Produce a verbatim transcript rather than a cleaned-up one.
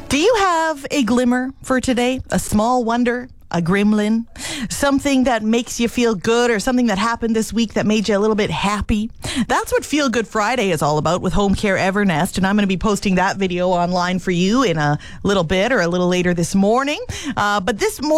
Do you have a glimmer for today? A small wonder? A gremlin? Something that makes you feel good, or something that happened this week that made you a little bit happy? That's what Feel Good Friday is all about with Home Care Evernest, and I'm going to be posting that video online for you in a little bit or a little later this morning. Uh, but this morning,